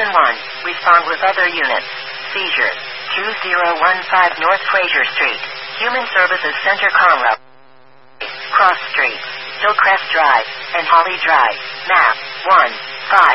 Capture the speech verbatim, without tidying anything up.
Station one, respond with other units. Seizures. two zero one five North Fraser Street. Human Services Center, Conroe. Cross Street. Hillcrest Drive, and Holly Drive. Map one five.